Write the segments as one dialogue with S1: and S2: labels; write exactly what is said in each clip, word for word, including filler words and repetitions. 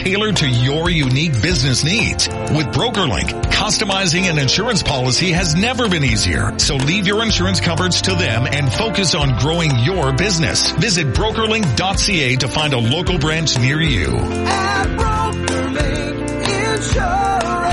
S1: tailored to your unique business needs. With BrokerLink, customizing an insurance policy has never been easier. So leave your insurance coverage to them and focus on growing your business. Visit broker link dot c a to find a local branch near you.
S2: At BrokerLink Insurance.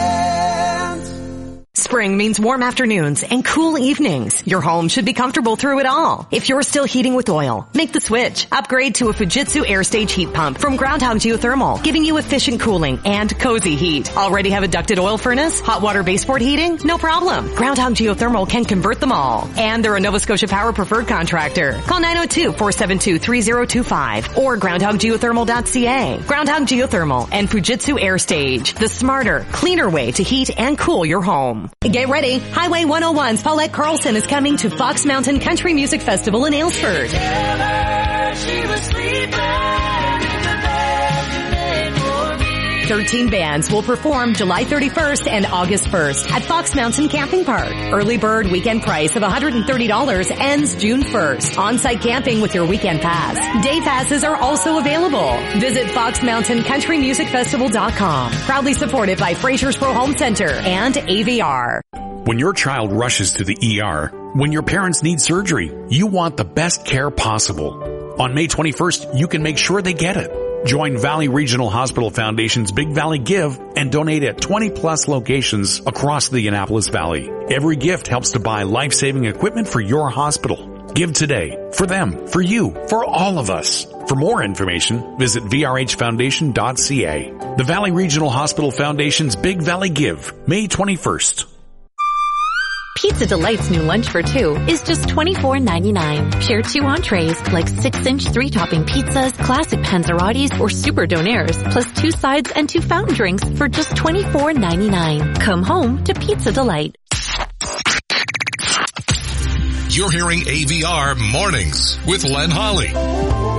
S3: Spring means warm afternoons and cool evenings. Your home should be comfortable through it all. If you're still heating with oil, make the switch. Upgrade to a Fujitsu AirStage heat pump from Groundhog Geothermal, giving you efficient cooling and cozy heat. Already have a ducted oil furnace? Hot water baseboard heating? No problem. Groundhog Geothermal can convert them all. And they're a Nova Scotia Power preferred contractor. Call nine oh two, four seven two, three oh two five or groundhog geothermal dot c a. Groundhog Geothermal and Fujitsu AirStage, the smarter, cleaner way to heat and cool your home. Get ready. Highway one oh one's Paulette Carlson is coming to Fox Mountain Country Music Festival in Aylesford. thirteen bands will perform July thirty-first and August first at Fox Mountain Camping Park. Early bird weekend price of one hundred thirty dollars ends June first. On-site camping with your weekend pass. Day passes are also available. Visit fox mountain country music festival dot com. Proudly supported by Fraser's Pro Home Center and A V R.
S4: When your child rushes to the E R, when your parents need surgery, you want the best care possible. On May twenty-first, you can make sure they get it. Join Valley Regional Hospital Foundation's Big Valley Give and donate at twenty plus locations across the Annapolis Valley. Every gift helps to buy life-saving equipment for your hospital. Give today. For them. For you. For all of us. For more information, visit v r h foundation dot c a. The Valley Regional Hospital Foundation's Big Valley Give, May twenty-first.
S5: Pizza Delight's new lunch for two is just twenty-four ninety-nine. Share two entrees like six inch three-topping pizzas, classic panzerottis, or super donaires, plus two sides and two fountain drinks for just twenty-four ninety-nine. Come home to Pizza Delight.
S1: You're hearing A V R Mornings with Len Holly.